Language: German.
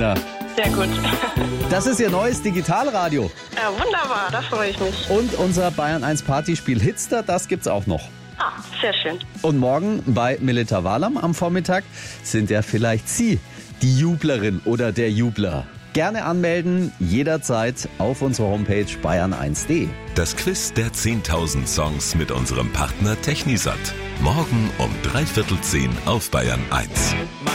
Sabrina? Sehr gut. Das ist Ihr neues Digitalradio. Ja, wunderbar, da freue ich mich. Und unser Bayern 1 Partyspiel Hitster, das gibt's auch noch. Ah, sehr schön. Und morgen bei Melita Walam am Vormittag sind ja vielleicht Sie die Jublerin oder der Jubler. Gerne anmelden, jederzeit auf unserer Homepage bayern1.de. Das Quiz der 10.000 Songs mit unserem Partner Technisat. Morgen um 9:45 auf Bayern 1.